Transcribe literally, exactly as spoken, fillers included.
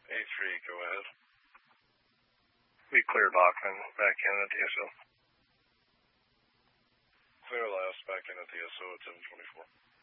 A three, go ahead. We clear Bachman back in at the S O. Clear last back in at the S O at seven twenty-four.